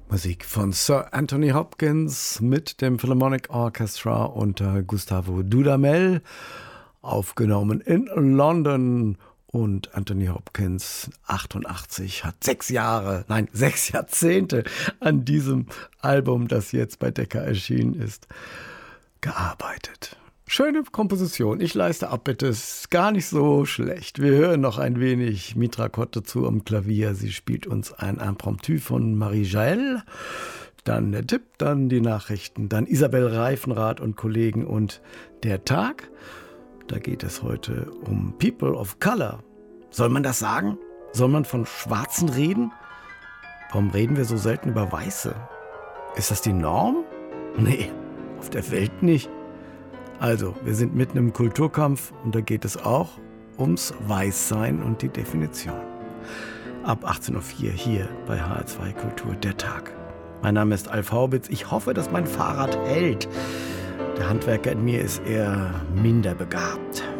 Musik von Sir Anthony Hopkins mit dem Philharmonic Orchestra unter Gustavo Dudamel, aufgenommen in London. Und Anthony Hopkins, 88, hat 6 Jahrzehnte an diesem Album, das jetzt bei Decca erschienen ist, gearbeitet. Schöne Komposition. Ich leiste ab, bitte. Ist gar nicht so schlecht. Wir hören noch ein wenig Mitra Kott dazu am Klavier. Sie spielt uns ein Impromptu von Marie-Jaëlle. Dann der Tipp, dann die Nachrichten, dann Isabel Reifenrath und Kollegen und der Tag. Da geht es heute um People of Color. Soll man das sagen? Soll man von Schwarzen reden? Warum reden wir so selten über Weiße? Ist das die Norm? Nee, auf der Welt nicht. Also, wir sind mitten im Kulturkampf und da geht es auch ums Weißsein und die Definition. Ab 18.04 Uhr hier bei HR2 Kultur, der Tag. Mein Name ist Alf Haubitz. Ich hoffe, dass mein Fahrrad hält. Der Handwerker in mir ist eher minder begabt.